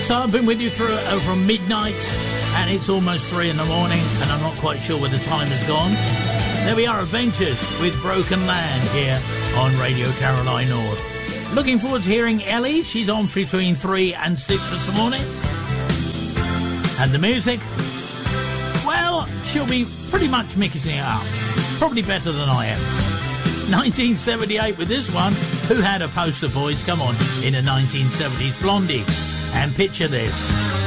So I've been with you from midnight, and it's almost 3 in the morning, and I'm not quite sure where the time has gone. There we are, Adventures with Broken Land here on Radio Caroline North. Looking forward to hearing Ellie. She's on between 3 and 6 this morning. And the music, well, she'll be pretty much mixing it up. Probably better than I am. 1978 with this one. Who had a poster boys? Come on, in the 1970s, Blondie. And picture this.